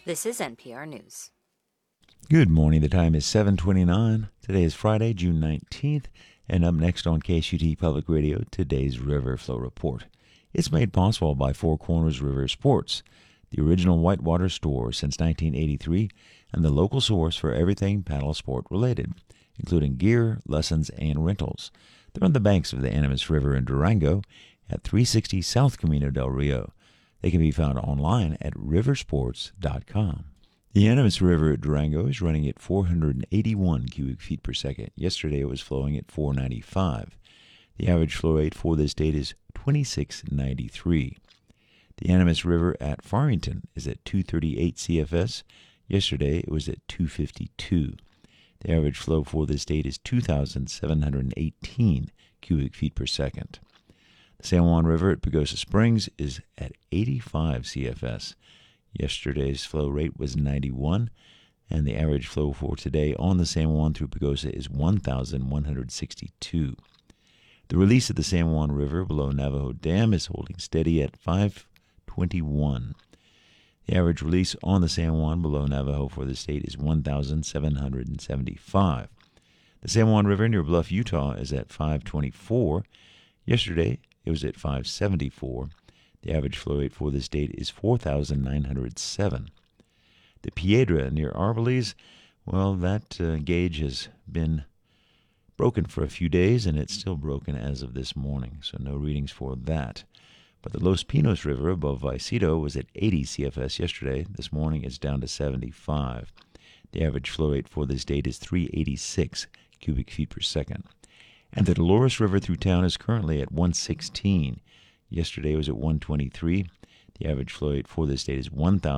This is NPR News. Good morning. The time is 7:29. Today is Friday, June 19th, and up next on KSUT Public Radio, today's River Flow Report. It's made possible by Four Corners River Sports, the original whitewater store since 1983, and the local source for everything paddle sport related, including gear, lessons, and rentals. They're on the banks of the Animas River in Durango at 360 South Camino del Rio. They can be found online at riversports.com. The Animas River at Durango is running at 481 cubic feet per second. Yesterday it was flowing at 495. The average flow rate for this date is 2693. The Animas River at Farmington is at 238 CFS. Yesterday it was at 252. The average flow for this date is 2,718 cubic feet per second. The San Juan River at Pagosa Springs is at 85 CFS. Yesterday's flow rate was 91, and the average flow for today on the San Juan through Pagosa is 1,162. The release of the San Juan River below Navajo Dam is holding steady at 521. The average release on the San Juan below Navajo for the state is 1,775. The San Juan River near Bluff, Utah is at 524. Yesterday, it was at 574. The average flow rate for this date is 4,907. The Piedra near Arbalise, well, that gauge has been broken for a few days, and it's still broken as of this morning, so no readings for that. But the Los Pinos River above Vicedo was at 80 CFS yesterday. This morning it's down to 75. The average flow rate for this date is 386 cubic feet per second. And the Dolores River through town is currently at 116. Yesterday it was at 123. The average flow rate for this date is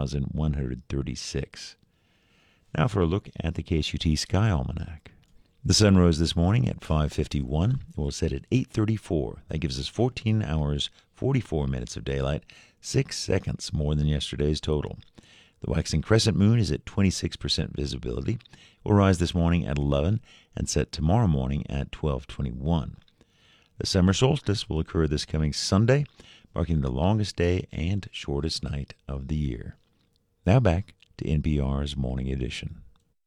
1,136. Now for a look at the KSUT Sky Almanac. The sun rose this morning at 5:51. It will set at 8:34. That gives us 14 hours, 44 minutes of daylight, 6 seconds more than yesterday's total. The waxing crescent moon is at 26% visibility. It will rise this morning at 11 and set tomorrow morning at 12:21. The summer solstice will occur this coming Sunday, marking the longest day and shortest night of the year. Now back to NPR's Morning Edition.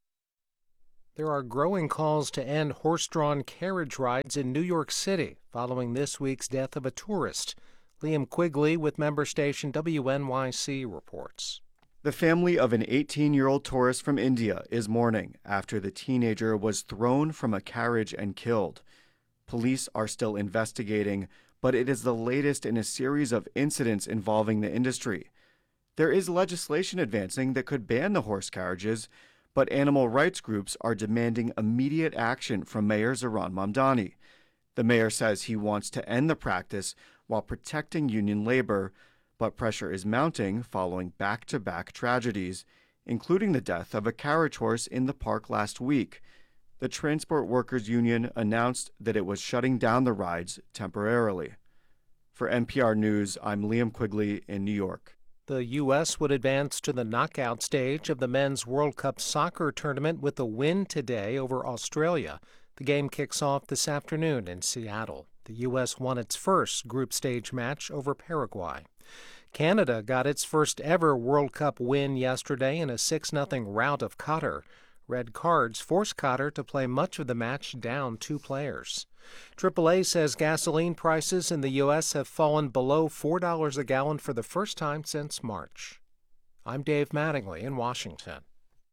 There are growing calls to end horse-drawn carriage rides in New York City following this week's death of a tourist. Liam Quigley with member station WNYC reports. The family of an 18-year-old tourist from India is mourning after the teenager was thrown from a carriage and killed. Police are still investigating, but it is the latest in a series of incidents involving the industry. There is legislation advancing that could ban the horse carriages, but animal rights groups are demanding immediate action from Mayor Zohran Mamdani. The mayor says he wants to end the practice while protecting union labor, but pressure is mounting following back-to-back tragedies, including the death of a carriage horse in the park last week. The Transport Workers Union announced that it was shutting down the rides temporarily. For NPR News, I'm Liam Quigley in New York. The U.S. would advance to the knockout stage of the Men's World Cup soccer tournament with a win today over Australia. The game kicks off this afternoon in Seattle. The U.S. won its first group stage match over Paraguay. Canada got its first ever World Cup win yesterday in a 6-0 rout of Qatar. Red cards forced Qatar to play much of the match down 2 players. AAA says gasoline prices in the U.S. have fallen below $4 a gallon for the first time since March. I'm Dave Mattingly in Washington.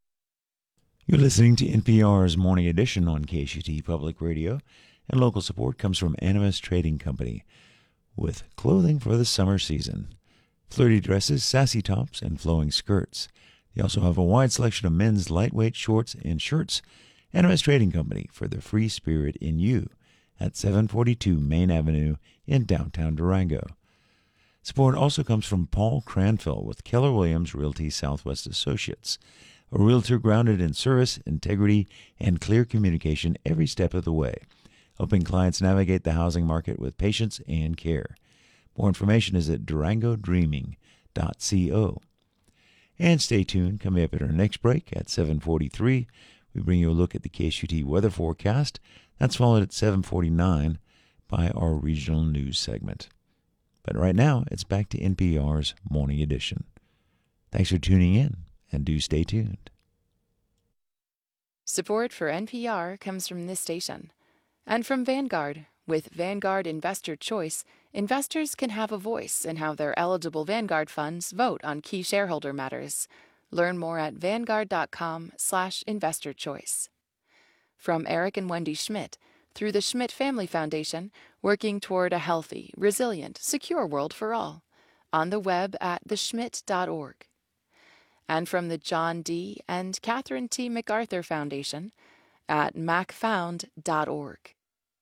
You're listening to NPR's Morning Edition on KSUT Public Radio, and local support comes from Animas Trading Company with clothing for the summer season. Flirty dresses, sassy tops, and flowing skirts. They also have a wide selection of men's lightweight shorts and shirts. Animas Trading Company for the free spirit in you at 742 Main Avenue in downtown Durango. Support also comes from Paul Cranfill with Keller Williams Realty Southwest Associates, a realtor grounded in service, integrity, and clear communication every step of the way, helping clients navigate the housing market with patience and care. More information is at durangodreaming.co. And stay tuned. Coming up at our next break at 7:43, we bring you a look at the KSUT weather forecast. That's followed at 7:49 by our regional news segment. But right now, it's back to NPR's Morning Edition. Thanks for tuning in, and do stay tuned. Support for NPR comes from this station and from Vanguard. With Vanguard Investor Choice, investors can have a voice in how their eligible Vanguard funds vote on key shareholder matters. Learn more at vanguard.com/investorchoice. From Eric and Wendy Schmidt, through the Schmidt Family Foundation, working toward a healthy, resilient, secure world for all. On the web at theschmidt.org. And from the John D. and Catherine T. MacArthur Foundation at macfound.org.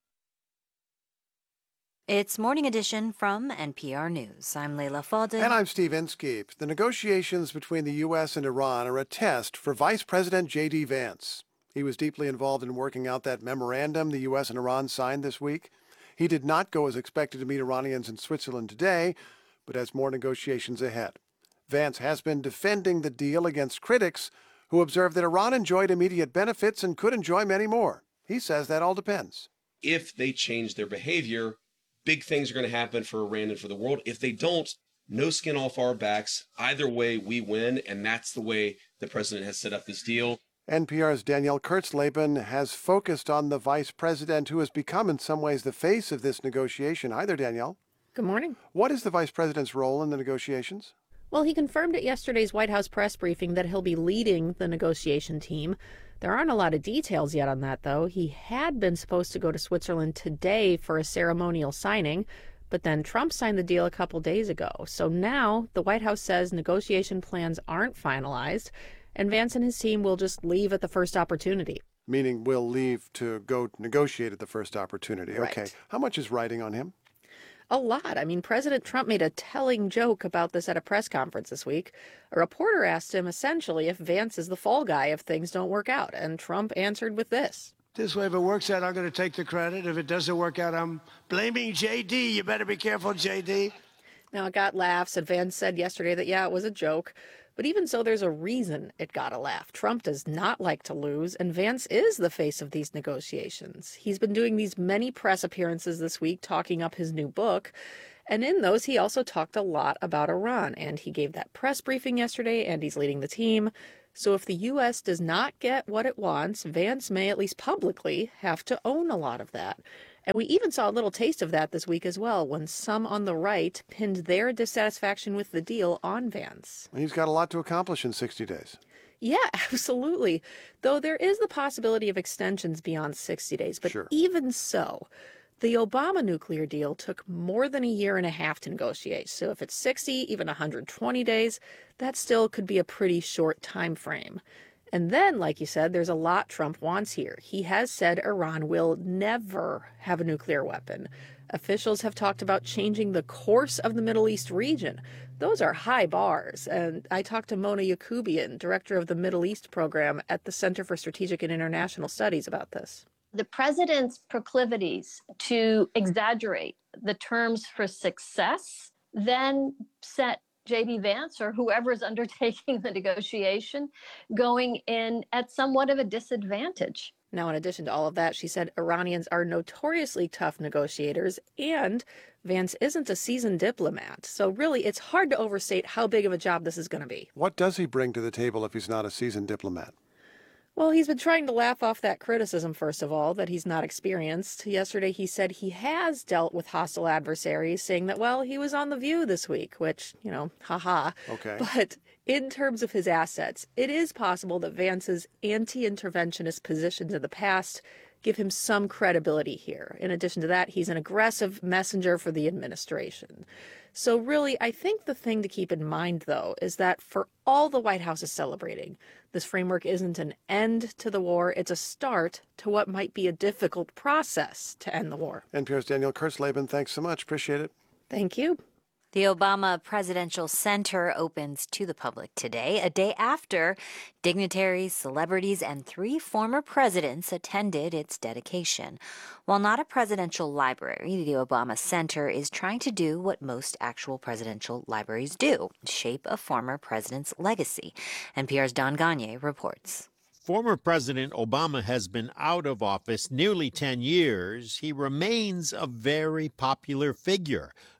It's Morning Edition from NPR News. I'm Leila Fadel. And I'm Steve Inskeep. The negotiations between the U.S. and Iran are a test for Vice President J.D. Vance. He was deeply involved in working out that memorandum the U.S. and Iran signed this week. He did not go as expected to meet Iranians in Switzerland today, but has more negotiations ahead. Vance has been defending the deal against critics who observe that Iran enjoyed immediate benefits and could enjoy many more. He says that all depends. If they change their behavior, big things are going to happen for Iran and for the world. If they don't, no skin off our backs. Either way, we win, and that's the way the president has set up this deal. NPR's Danielle Kurtzleben has focused on the vice president who has become in some ways the face of this negotiation. Hi there, Danielle. Good morning. What is the vice president's role in the negotiations? Well, he confirmed at yesterday's White House press briefing that he'll be leading the negotiation team. There aren't a lot of details yet on that, though. He had been supposed to go to Switzerland today for a ceremonial signing, but then Trump signed the deal a couple days ago. So now the White House says negotiation plans aren't finalized, and Vance and his team will just leave at the first opportunity. Meaning we'll leave to go negotiate at the first opportunity. Right. Okay. How much is riding on him? A lot. I mean, President Trump made a telling joke about this at a press conference this week. A reporter asked him essentially if Vance is the fall guy if things don't work out, and Trump answered with this. This way, if it works out, I'm going to take the credit. If it doesn't work out, I'm blaming J.D. You better be careful, J.D. Now, it got laughs, and Vance said yesterday that, yeah, it was a joke. But even so, there's a reason it got a laugh. Trump does not like to lose, and Vance is the face of these negotiations. He's been doing these many press appearances this week talking up his new book. And in those, he also talked a lot about Iran. And he gave that press briefing yesterday, and he's leading the team. So if the U.S. does not get what it wants, Vance may, at least publicly, have to own a lot of that. And we even saw a little taste of that this week as well, when some on the right pinned their dissatisfaction with the deal on Vance. He's got a lot to accomplish in 60 days. Yeah, absolutely. Though there is the possibility of extensions beyond 60 days. But Sure. Even so, the Obama nuclear deal took more than a year and a half to negotiate. So if it's 60, even 120 days, that still could be a pretty short time frame. And then, like you said, there's a lot Trump wants here. He has said Iran will never have a nuclear weapon. Officials have talked about changing the course of the Middle East region. Those are high bars. And I talked to Mona Yacoubian, director of the Middle East program at the Center for Strategic and International Studies, about this. The president's proclivities to exaggerate the terms for success then set J.D. Vance or whoever is undertaking the negotiation going in at somewhat of a disadvantage. Now, in addition to all of that, she said Iranians are notoriously tough negotiators, and Vance isn't a seasoned diplomat. So really, it's hard to overstate how big of a job this is going to be. What does he bring to the table if he's not a seasoned diplomat? Well, he's been trying to laugh off that criticism, first of all, that he's not experienced. Yesterday, he said he has dealt with hostile adversaries, saying that, well, he was on The View this week, which, haha. Okay. But in terms of his assets, it is possible that Vance's anti-interventionist positions in the past give him some credibility here. In addition to that, he's an aggressive messenger for the administration. So really, I think the thing to keep in mind, though, is that for all the White House is celebrating, this framework isn't an end to the war. It's a start to what might be a difficult process to end the war. NPR's Danielle Kurtzleben, thanks so much. Appreciate it. Thank you. The Obama Presidential Center opens to the public today, a day after dignitaries, celebrities, and 3 former presidents attended its dedication. While not a presidential library, the Obama Center is trying to do what most actual presidential libraries do, shape a former president's legacy. NPR's Don Gagne reports. Former President Obama has been out of office nearly 10 years. He remains a very popular figure,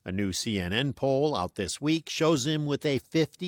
A new CNN poll out this week shows him with a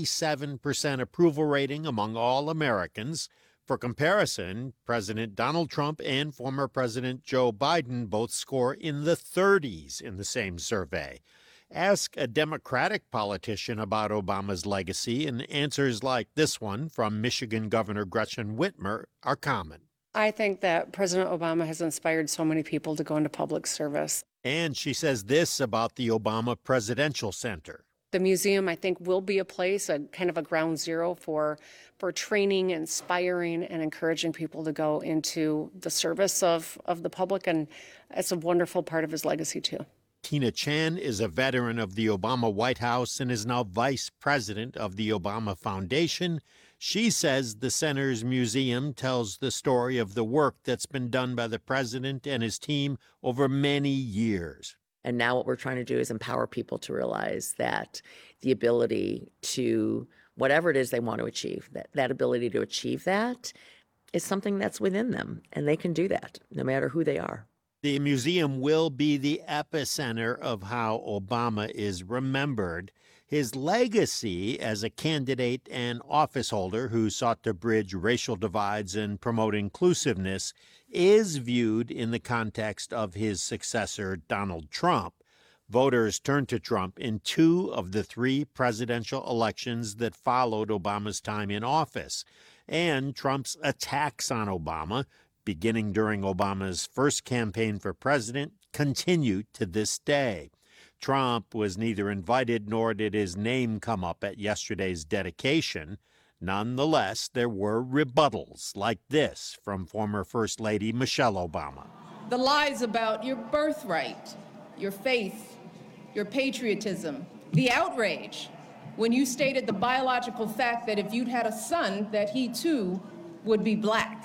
57% approval rating among all Americans. For comparison, President Donald Trump and former President Joe Biden both score in the 30s in the same survey. Ask a Democratic politician about Obama's legacy, and answers like this one from Michigan Governor Gretchen Whitmer are common. I think that President Obama has inspired so many people to go into public service. And she says this about the Obama Presidential Center. The museum, I think, will be a place, a kind of a ground zero for training, inspiring, and encouraging people to go into the service of the public. And it's a wonderful part of his legacy, too. Tina Chan is a veteran of the Obama White House and is now vice president of the Obama Foundation. She says the center's museum tells the story of the work that's been done by the president and his team over many years. And now what we're trying to do is empower people to realize that the ability to, whatever it is they want to achieve, that ability to achieve that is something that's within them, and they can do that no matter who they are. The museum will be the epicenter of how Obama is remembered. His legacy as a candidate and office holder who sought to bridge racial divides and promote inclusiveness is viewed in the context of his successor, Donald Trump. Voters turned to Trump in 2 of the 3 presidential elections that followed Obama's time in office. And Trump's attacks on Obama, beginning during Obama's first campaign for president, continue to this day. Trump was neither invited nor did his name come up at yesterday's dedication. Nonetheless, there were rebuttals like this from former First Lady Michelle Obama. The lies about your birthright, your faith, your patriotism, the outrage when you stated the biological fact that if you'd had a son, that he too would be black.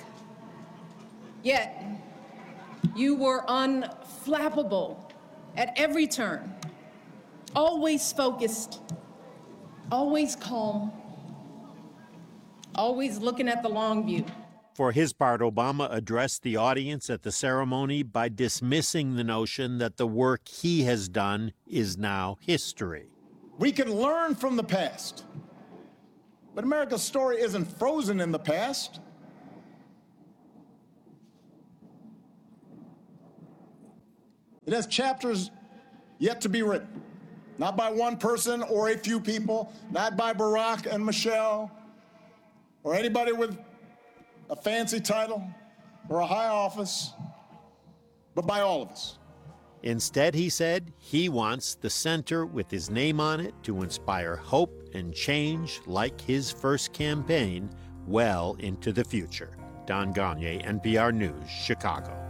Yet, you were unflappable at every turn, always focused, always calm, always looking at the long view. For his part, Obama addressed the audience at the ceremony by dismissing the notion that the work he has done is now history. We can learn from the past, but America's story isn't frozen in the past. It has chapters yet to be written, not by one person or a few people, not by Barack and Michelle, or anybody with a fancy title or a high office, but by all of us. Instead, he said, he wants the center with his name on it to inspire hope and change like his first campaign well into the future. Don Gagné, NPR News, Chicago.